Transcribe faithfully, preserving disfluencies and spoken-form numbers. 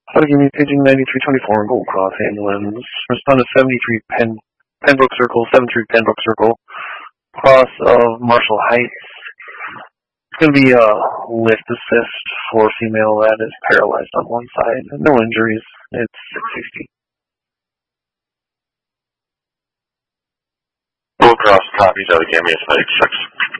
So give me paging ninety-three twenty-four Gold Cross ambulance. Respond to seventy-three Pen, Pembroke Circle, seventy-three Pembroke Circle. Cross of Marshall Heights. It's going to be a lift assist for a female that is paralyzed on one side. No injuries. It's six sixty. Gold Cross copies. Allegheny Athletic six.